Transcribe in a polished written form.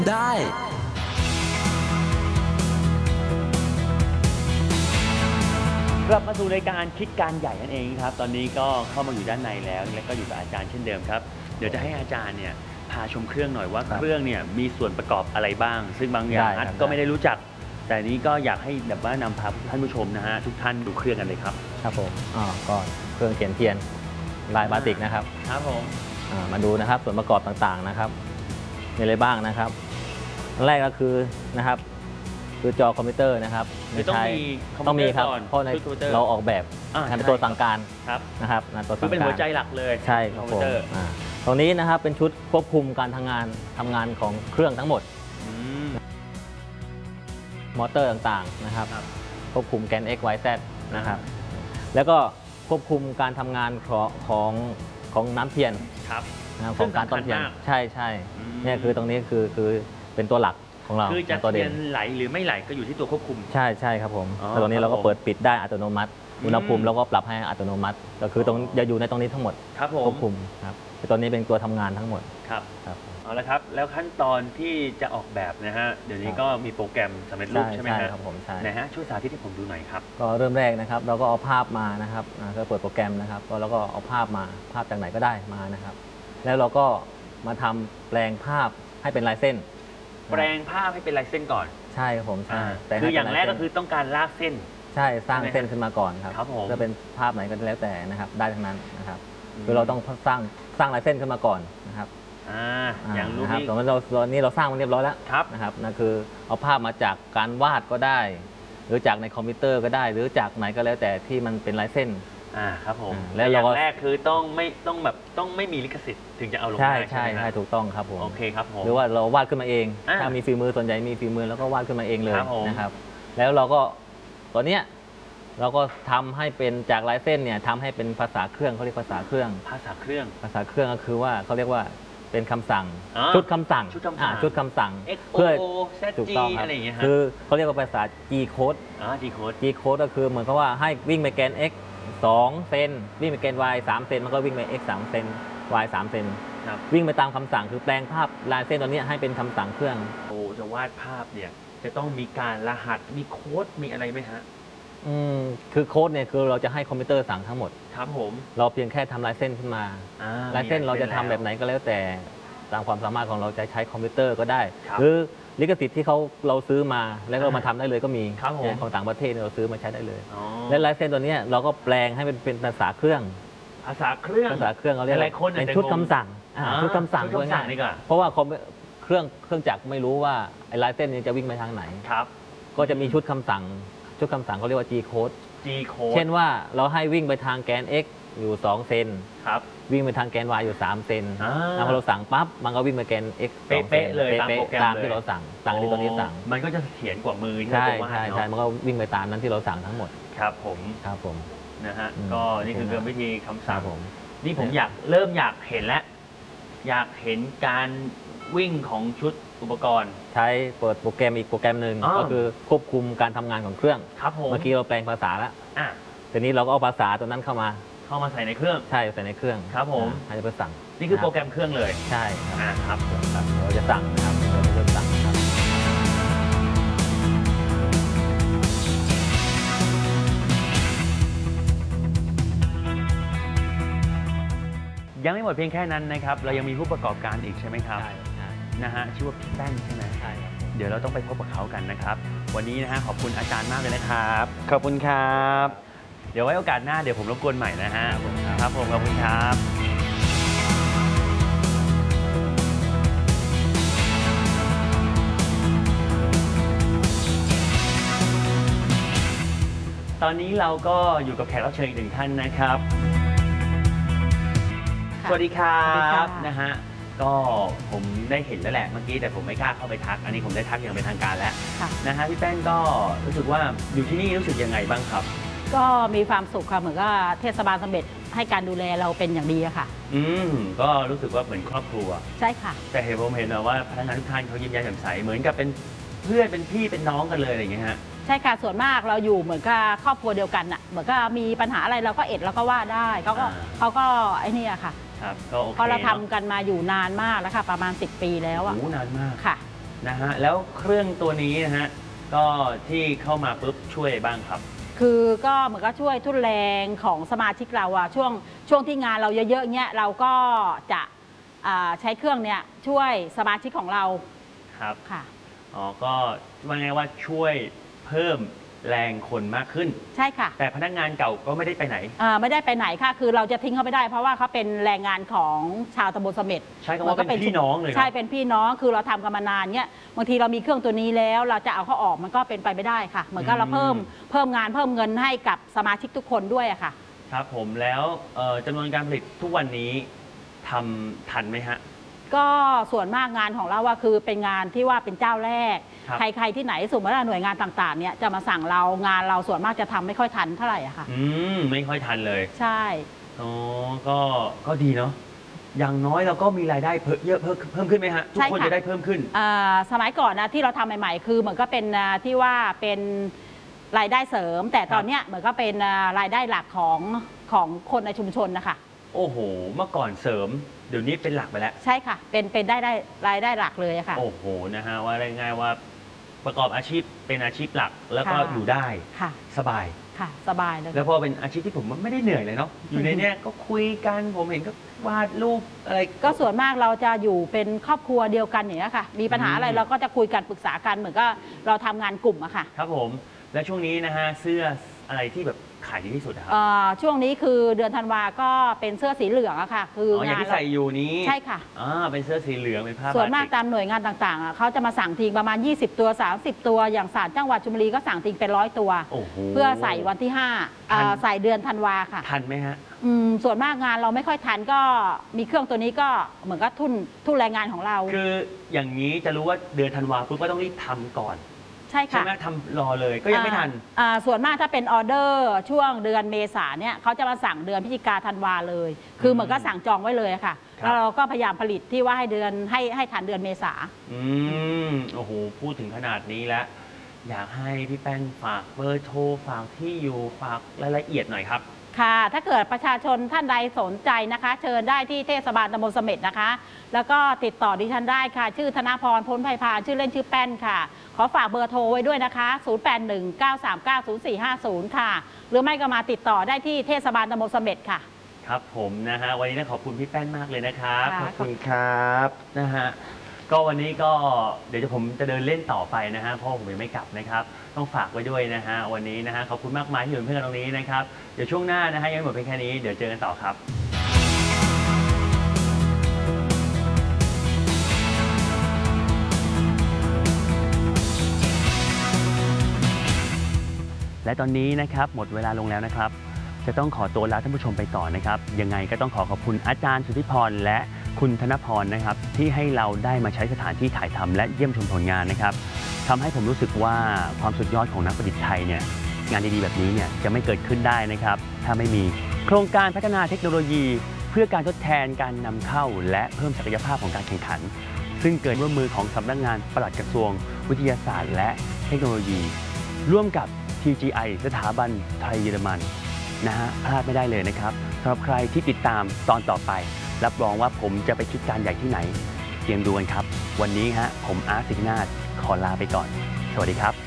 ได้กลับมาสู่รายการคิดการใหญ่นั่นเองครับตอนนี้ก็เข้ามาอยู่ด้านในแล้วและก็อยู่กับอาจารย์เช่นเดิมครับเดี๋ยวจะให้อาจารย์เนี่ยพาชมเครื่องหน่อยว่าเครื่องเนี่ยมีส่วนประกอบอะไรบ้างซึ่งบางอย่างอัดก็ไม่ได้รู้จักแต่นี้ก็อยากให้แบบว่านำพาท่านผู้ชมนะฮะทุกท่านดูเครื่องกันเลยครับครับผมก็เครื่องเขียนเทียนลายบาติกนะครับครับผมมาดูนะครับส่วนประกอบต่างๆนะครับมีอะไรบ้างนะครับแรกก็คือนะครับคือจอคอมพิวเตอร์นะครับต้องมีครับเพราะในเราออกแบบเป็นตัวสั่งการนะครับตัวสั่งการเป็นหัวใจหลักเลยใช่ครับผมตรงนี้นะครับเป็นชุดควบคุมการทำงานของเครื่องทั้งหมดมอเตอร์ต่างๆนะครับควบคุมแกน X Y Z นะครับแล้วก็ควบคุมการทำงานของน้ำเทียนของการต้มเทียนใช่เนี่ยคือตรงนี้คือเป็นตัวหลักของเราคือจะเทียนไหลหรือไม่ไหลก็อยู่ที่ตัวควบคุมใช่ครับผมตัวนี้เราก็เปิดปิดได้อัตโนมัติอุณหภูมิเราก็ปรับให้อัตโนมัติก็คือจะอยู่ในตรงนี้ทั้งหมดควบคุมครับตัวนี้เป็นตัวทำงานทั้งหมดครับเอาละครับแล้วขั้นตอนที่จะออกแบบนะฮะเดี๋ยวนี้ก็มีโปรแกรมสำเร็จรูปใช่ไหมครับผมใช่นะฮะช่วยสาธิตให้ผมดูหน่อยครับก็เริ่มแรกนะครับเราก็เอาภาพมานะครับก็เปิดโปรแกรมนะครับแล้วก็เอาภาพจากไหนก็ได้มานะครับแล้วเราก็มาทำแปลงภาพให้เป็นลายเส้นแปลงภาพให้เป็นลายเส้นก่อนใช่ครับผมใช่คืออย่างแรกก็คือต้องการลากเส้นใช่สร้างเส้นขึ้นมาก่อนครับจะเป็นภาพไหนก็แล้วแต่นะครับได้ทั้งนั้นนะครับคือเราต้องสร้างลายเส้นขึ้นมาก่อนนะครับอย่างรูปนี้ตอนนี้เราสร้างมันเรียบร้อยแล้วนะครับนั่นคือเอาภาพมาจากการวาดก็ได้หรือจากในคอมพิวเตอร์ก็ได้หรือจากไหนก็แล้วแต่ที่มันเป็นลายเส้นครับผมและอย่างแรกคือต้องไม่มีลิขสิทธิ์ถึงจะเอาลงได้ใช่ถูกต้องครับผมโอเคครับผมหรือว่าเราวาดขึ้นมาเองถ้ามีฝีมือส่วนใหญ่มีฝีมือแล้วก็วาดขึ้นมาเองเลยนะครับแล้วเราก็ตอนนี้เราก็ทำให้เป็นจากลายเส้นเนี่ยทำให้เป็นภาษาเครื่องเขาเรียกภาษาเครื่องก็คือว่าเขาเรียกว่าเป็นคำสั่งชุดคำสั่งเพื่อถูกต้องครับคือเขาเรียกว่าภาษา G code G code ก็คือเหมือนกับว่าให้วิ่งไปแกน x 2 เซนวิ่งไปแกน y 3 เซนมันก็วิ่งไป x 3 เซน y 3 เซนวิ่งไปตามคำสั่งคือแปลงภาพลายเส้นตัวนี้ให้เป็นคำสั่งเครื่องจะวาดภาพเนี่ยจะต้องมีการรหัสมีโค้ดมีอะไรไหมฮะคือโค้ดเนี่ยคือเราจะให้คอมพิวเตอร์สั่งทั้งหมดครับผมเราเพียงแค่ทำลายเส้นขึ้นมาลายเส้นเราจะทำแบบไหนก็แล้วแต่ตามความสามารถของเราจะใช้คอมพิวเตอร์ก็ได้หรือลิขสิทธิ์ที่เราซื้อมาแล้วก็มาทำได้เลยก็มีของต่างประเทศเราซื้อมาใช้ได้เลยและลายเส้นตัวนี้เราก็แปลงให้เป็นภาษาเครื่องเราเรียกเป็นชุดคำสั่งชุดคำสั่งนี่ก่อนเพราะว่าเครื่องจักรไม่รู้ว่าไอ้ลายเส้นนี้จะวิ่งไปทางไหนก็จะมีชุดคำสั่งเขาเรียกว่า G code เช่นว่าเราให้วิ่งไปทางแกน x อยู่2 เซนวิ่งไปทางแกน y อยู่3 เซนแล้วพอเราสั่งปั๊บมันก็วิ่งไปแกน x เป๊ะเลยตามโปรแกรมที่เราสั่งที่ตัวนี้สั่งมันก็จะเขียนกว่ามือใช่มันก็วิ่งไปตามนั้นที่เราสั่งทั้งหมดครับผมนะฮะก็นี่คือวิธีคำสั่งนี่ผมเริ่มอยากเห็นแล้วอยากเห็นการวิ่งของชุดอุปกรณ์ใช้เปิดโปรแกรมอีกโปรแกรมหนึ่งก็คือควบคุมการทำงานของเครื่องเมื่อกี้เราแปลงภาษาแล้วทีนี้เราก็เอาภาษาตัวนั้นเข้ามาใส่ในเครื่องใช่ใส่ในเครื่องครับผมให้ไปสั่งนี่คือโปรแกรมเครื่องเลยใช่ครับเราจะสั่งนะครับเราจะเริ่มสั่งครับยังไม่หมดเพียงแค่นั้นนะครับเรายังมีผู้ประกอบการอีกใช่ไหมครับนะฮะชื่อว่าพี่แป้นใช่ไหมใช่ครับเดี๋ยวเราต้องไปพบกับเขากันนะครับวันนี้นะฮะขอบคุณอาจารย์มากเลยนะครับขอบคุณครับเดี๋ยวไว้โอกาสหน้าเดี๋ยวผมรบกวนใหม่นะฮะครับผมขอบคุณครับตอนนี้เราก็อยู่กับแขกรับเชิญอีกหนึ่งท่านนะครับสวัสดีครับนะฮะก็ผมได้เห็นแล้วแหละเมื่อกี้แต่ผมไม่กล้าเข้าไปทักอันนี้ผมได้ทักอย่างเป็นทางการแล้วนะฮะพี่แป้นก็รู้สึกว่าอยู่ที่นี่รู้สึกยังไงบ้างครับก็มีความสุขค่ะเหมือนก็เทศบาลสมเด็จให้การดูแลเราเป็นอย่างดีอะค่ะก็รู้สึกว่าเหมือนครอบครัวใช่ค่ะแต่ผมเห็นว่าพนักงานทุกท่านเขายิ้มแย้มแจ่มใสเหมือนกับเป็นเพื่อนเป็นพี่เป็นน้องกันเลยอะไรอย่างเงี้ยฮะใช่ค่ะส่วนมากเราอยู่เหมือนกับครอบครัวเดียวกันอะเหมือนก็มีปัญหาอะไรเราก็เราก็ว่าได้เขาก็ไอ้นี่ค่ะก็โอเคเพราะเราทำกันมาอยู่นานมากแล้วค่ะประมาณ10 ปีแล้วอะนานมากค่ะนะฮะแล้วเครื่องตัวนี้นะฮะก็ที่เข้ามาปุ๊บช่วยบ้างครับคือก็เหมือนก็ช่วยทุนแรงของสมาชิกเราอะช่วงที่งานเราเยอะๆเงี้ยเราก็จะใช้เครื่องเนี้ยช่วยสมาชิกของเราครับค่ะอ๋อก็ว่าไงว่าช่วยเพิ่มแรงคนมากขึ้นใช่ค่ะแต่พนักงานเก่าก็ไม่ได้ไปไหนไม่ได้ไปไหนค่ะคือเราจะทิ้งเขาไม่ได้เพราะว่าเขาเป็นแรงงานของชาวตำบลเสม็ดใช่คำว่าเป็นพี่น้องเลยใช่เป็นพี่น้องคือเราทำกันมานานเนี้ยบางทีเรามีเครื่องตัวนี้แล้วเราจะเอาเขาออกมันก็เป็นไปไม่ได้ค่ะเหมือนกับเราเพิ่มงานเพิ่มเงินให้กับสมาชิกทุกคนด้วยอะค่ะครับผมแล้วจำนวนการผลิตทุกวันนี้ทำทันไหมฮะก็ส่วนมากงานของเราว่าคือเป็นงานที่ว่าเป็นเจ้าแรกใครที่ไหนสมมติว่าหน่วยงานต่างๆเนี่ยจะมาสั่งเรางานเราส่วนมากจะทำไม่ค่อยทันเท่าไหร่อะค่ะไม่ค่อยทันเลยใช่อ๋อก็ดีเนาะอย่างน้อยเราก็มีรายได้เพิ่มขึ้นไหมฮะทุกคนจะได้เพิ่มขึ้นสมัยก่อนนะที่เราทำใหม่ๆคือเหมือนก็เป็นที่ว่าเป็นรายได้เสริมแต่ตอนเนี้ยเหมือนก็เป็นรายได้หลักของคนในชุมชนนะคะโอ้โหเมื่อก่อนเสริมเดี๋ยวนี้เป็นหลักไปแล้วใช่ค่ะเป็นได้รายได้หลักเลยค่ะโอ้โหนะฮะว่าง่ายๆว่าประกอบอาชีพเป็นอาชีพหลักแล้วก็อยู่ได้สบายค่ะสบายเลยแล้วพอเป็นอาชีพที่ผมไม่ได้เหนื่อยเลยเนาะอยู่ในเนี้ยก็คุยกันผมเห็นก็วาดรูปอะไรก็ส่วนมากเราจะอยู่เป็นครอบครัวเดียวกันอย่างนี้ค่ะมีปัญหาอะไรเราก็จะคุยกันปรึกษากันเหมือนก็เราทำงานกลุ่มอะค่ะครับผมและช่วงนี้นะฮะเสื้ออะไรที่แบบขายดีที่สุดครับช่วงนี้คือเดือนธันวาก็เป็นเสื้อสีเหลืองอะค่ะคืออย่างที่ใส่อยู่นี้ใช่ค่ะเป็นเสื้อสีเหลืองเป็นผ้าส่วนมากตามหน่วยงานต่างๆเขาจะมาสั่งทิ้งประมาณ20ตัว30ตัวอย่างศาลจังหวัดชลบุรีก็สั่งทิ้งเป็น100ตัวเพื่อใส่วันที่5ใส่เดือนธันวาค่ะทันไหมฮะส่วนมากงานเราไม่ค่อยทันก็มีเครื่องตัวนี้ก็เหมือนกับทุนแรงงานของเราคืออย่างนี้จะรู้ว่าเดือนธันวาปุ๊บก็ต้องรีบทำก่อนใช่ค่ะใช่ไหมทำรอเลยก็ยังไม่ทันส่วนมากถ้าเป็นออเดอร์ช่วงเดือนเมษาเนี่ยเขาจะมาสั่งเดือนพฤศจิกาธันวาเลยคือเหมือนก็สั่งจองไว้เลยค่ะแล้วเราก็พยายามผลิตที่ว่าให้ทันเดือนเมษาโอ้โหพูดถึงขนาดนี้แล้วอยากให้พี่แป้งฝากเบอร์โทรฝากที่อยู่ฝากรายละเอียดหน่อยครับค่ะถ้าเกิดประชาชนท่านใดสนใจนะคะเชิญได้ที่เทศบาลตำบลเสม็ดนะคะแล้วก็ติดต่อดิฉันได้ค่ะชื่อธนพรพ้นไพพานชื่อเล่นชื่อแป้นค่ะขอฝากเบอร์โทรไว้ด้วยนะคะ0819390450ค่ะหรือไม่ก็มาติดต่อได้ที่เทศบาลตำบลเสม็ดค่ะครับผมนะฮะวันนี้ต้องขอบคุณพี่แป้นมากเลยนะครับขอบคุณครับนะฮะก็วันนี้ก็เดี๋ยวผมจะเดินเล่นต่อไปนะฮะเพราะผมยังไม่กลับนะครับต้องฝากไว้ด้วยนะฮะวันนี้นะฮะขอบคุณมากมายที่อยู่เป็นเพื่อนกันตรงนี้นะครับเดี๋ยวช่วงหน้านะฮะยังไม่หมดเพียงแค่นี้เดี๋ยวเจอกันต่อครับและตอนนี้นะครับหมดเวลาลงแล้วนะครับจะต้องขอตัวลาท่านผู้ชมไปก่อนนะครับยังไงก็ต้องขอบคุณอาจารย์สุทธิพรและคุณธนพรนะครับที่ให้เราได้มาใช้สถานที่ถ่ายทำและเยี่ยมชมผลงานนะครับทำให้ผมรู้สึกว่าความสุดยอดของนักประดิษฐ์ไทยเนี่ยงานดีๆแบบนี้เนี่ยจะไม่เกิดขึ้นได้นะครับถ้าไม่มีโครงการพัฒนาเทคโนโลยีเพื่อการทดแทนการนำเข้าและเพิ่มศักยภาพของการแข่งขันซึ่งเกิดร่วมมือของสำนักงานปลัดกระทรวงวิทยาศาสตร์และเทคโนโลยีร่วมกับ TGI สถาบันไทยเยอรมันนะฮะพลาดไม่ได้เลยนะครับสำหรับใครที่ติดตามตอนต่อไปรับรองว่าผมจะไปคิดการใหญ่ที่ไหนเตรียมดูกันครับวันนี้ฮะผมอาร์ต สิงห์นาถขอลาไปก่อนสวัสดีครับ